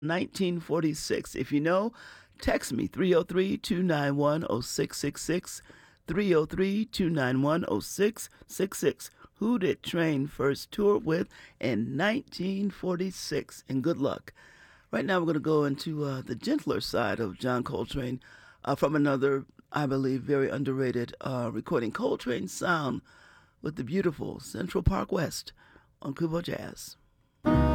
1946. If you know, text me 303-291-0666. 303-291-0666. Who did Train first tour with in 1946? And good luck. Right now, we're going to go into the gentler side of John Coltrane from another, I believe, very underrated recording, Coltrane Sound, with the beautiful Central Park West on Kubo Jazz.